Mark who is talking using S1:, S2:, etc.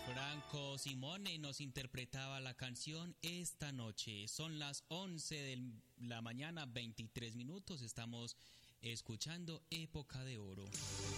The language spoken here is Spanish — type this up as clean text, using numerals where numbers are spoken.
S1: Franco Simone nos interpretaba la canción Esta Noche. Son las 11 de la mañana, 23 minutos. Estamos escuchando Época de Oro.